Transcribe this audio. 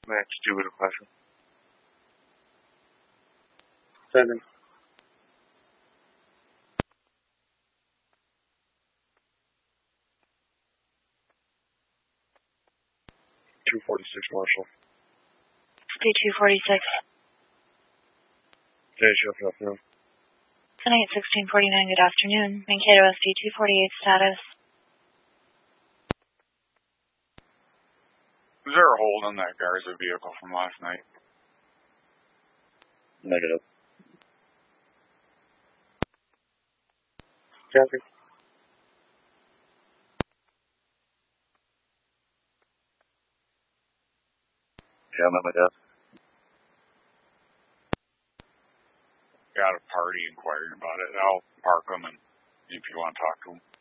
Max 2 with a question. 7. .246 Marshall. Speed 246. JHF, good afternoon. 10-8-1649, good afternoon. Mankato SD 248 status. Was there a hold on that Garza vehicle from last night? Negative. Copy. Yeah, I'm at my desk. Got a party inquiring about it. I'll park them and if you want to talk to them.